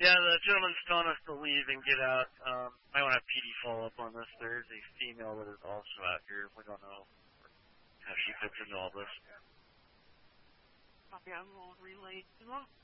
Yeah, the gentleman's telling us to leave and get out. I want to have PD follow up on this. There's a female that is also out here. We don't know how she fits into all this. Copy, I will relay to them.